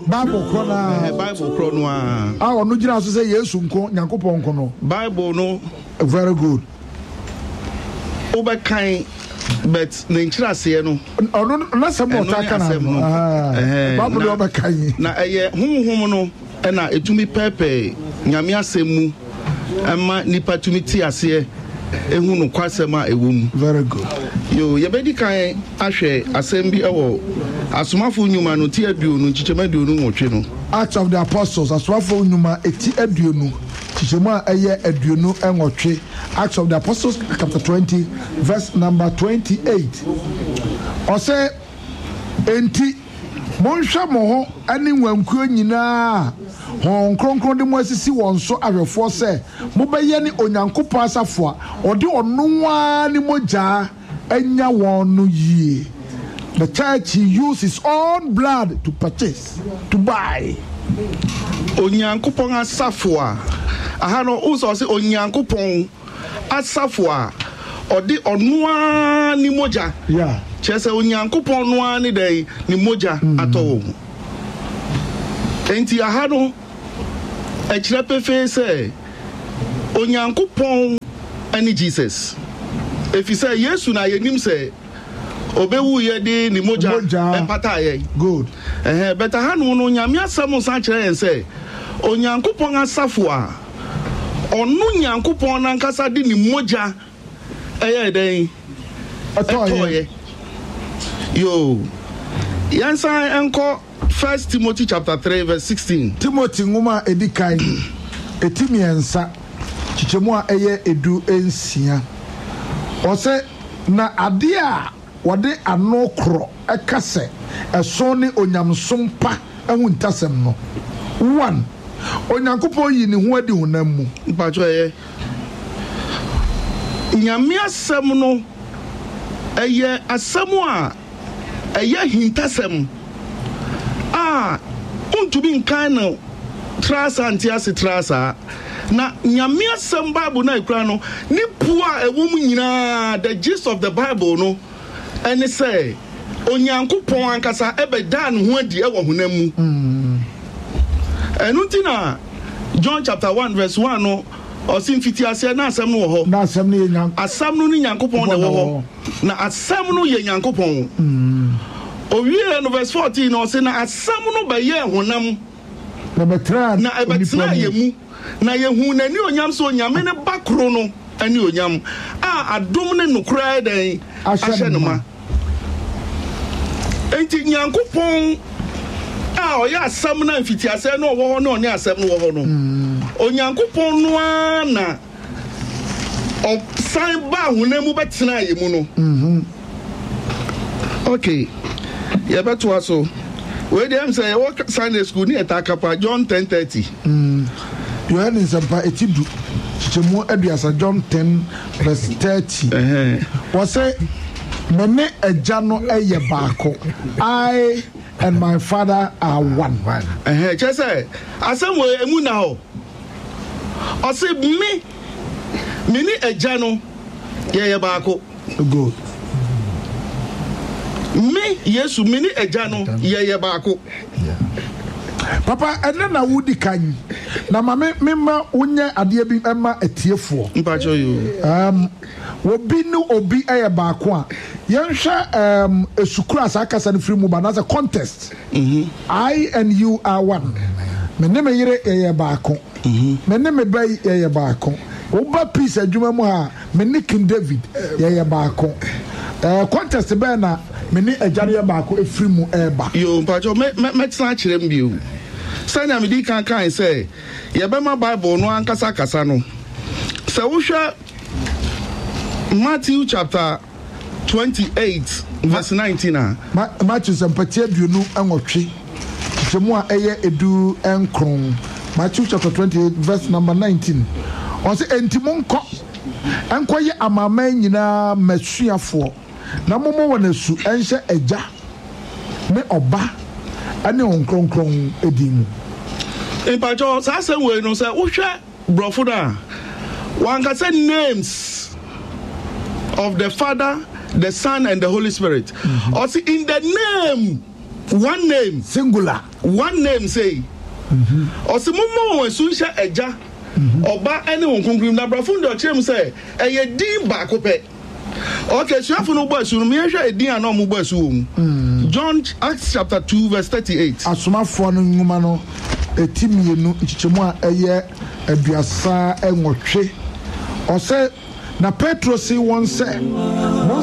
Bible krona. Bible krona. Ah, no jina so say Yesu nko Nyankopon nko no. Bible no. Very good. Obekan but na nchirase no. Ono na se mo ta kana. Bible no obekan. Na eye honhom no na etumi pepe nyame asemu ama nipa tumi ti ase ehu no kwasema ewum. Very good. Yo yebedi kan ahwe asem bi ewo asomafo nyuma no ti aduonu chichema aduonu nwotwe no. Acts of the Apostles asomafo nyuma eti aduonu chichema eye aduonu enwotwe. Acts of the Apostles chapter 20 verse number 28. Ose enti monhwa mo ho ani nwankuo nyinaa hon kronkron de mo asisi won so ahwefo se mo beye ni onyankopon asafo a ode onwa ni moja enya won no yie. The church used his own blood to purchase, to buy. Onyankopon asafo a aha no uso se onyankopon asafo a ode onwa ni moja. Yeah. Chese onyankopon noa ni dai ni moja ato. Enti aha no ekire pefe se onyankopon ani Jesus. If you say Yesu na yenim se obewu ye de ni moja empata ye. Good. But aha no nyame asem san kire yen se onyankopon asafo a onu nyankopon na nkasa de ni moja eye den atoye. Yo, yansa enko 1 Timothy chapter 3 verse 16. Timothy nguma edikai etimiensa chichemu a eye edu ensia. Ose na ade a wode ano kro ekase eso ne onyamsom pa ehu ntasem no. 1 Onyankopon yi ne ho adi honam mu. Mpacho eye. Nyame asem no eye asem a eye hintasem untumi nkan no trasa antiase trasa na nyame asem Bible na ikra no ni pua ewum nyina. The gist of the Bible no and say onyankopon ankasa ebeda ne ho adi ewo honam mu. Enuntina John chapter 1 verse 1 no osin fitiase na asem no ho na asem no nyan asem no ni nyankopon na wo na asem no ye nyankopon. Owie no verse 14 no say na asem no ba ye honam na betra na ebetra ye mu na ye hu na ni onyam so onyame ne bakro no ani onyam adom ne nokra den ahye no ma. Enti nyankopon oya asem na mfitiase no wo ho no ne asem no wo ho no onyankopon no na o san ba honam betra ye mu no. Okay, yeah, but to also where them say what Sunday school near Takapa John 10:30. You heard in some etidu chichemu aduasa John 10 verse 30. Was say mene eja no eye baako. I and my Father are one. Just say asem we emu na ho. O say me ni eja no ye baako. Good. Me Yesu mini ejano ye baako. Papa ene na wudi kan na mama memma wonye ade bi ema etiefo mpacho yo obi no obi eye baako a yenhwe esukura asakasa ne free mu ba na say contest. I and you are one. Me ne me yire eye baako. Me ne me bai eye baako. Oba peace adwuma mu ha me ne King David eye baako. Contest be na me ni ejare baako efiri mu eba yo mpacho me tena kire mbio sanya me di kan say ye be ma Bible no ankasa kasa no se wo hwa Matthew chapter 28 verse 19 Matthew sempatie duonu enwotwe chemu a eye edu enkron. Matthew chapter 28 verse number 19 on say entimonko enkoye amama nyina masuafo na momo wona su enhye eja me oba ane onkronkron edimu. Impacho sa say we no say wo hwe brofo da one can say names of the Father, the Son and the Holy Spirit. Or see in the name one name singular one name say ɔsɛ momo wɔn so nhyɛ agya ɔba ɛne wɔn konkrim na brafo de ɔkyerɛ mu sɛ ɛyɛ din baako pɛ okay suafo no bɔ asu no mehwɛ edin a na ɔmo bɔ asu wɔ mu John Acts chapter 2 verse 38 asomafoɔ no nwoma no eti mienu nkyekyɛmu a ɛyɛ aduasa ɛnwɔtwe ɔsɛ na Petro si wɔn sɛ